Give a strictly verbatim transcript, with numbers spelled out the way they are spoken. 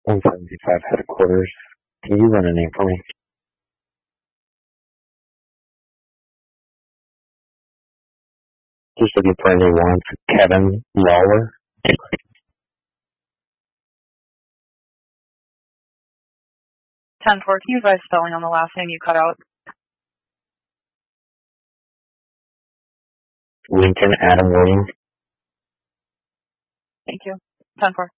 one seventy-five headquarters. Can you run a name for me? Just looking for anyone. Kevin Lawler. ten four, can you guys spelling on the last name you cut out? Lincoln Adam Williams. Thank you. ten four.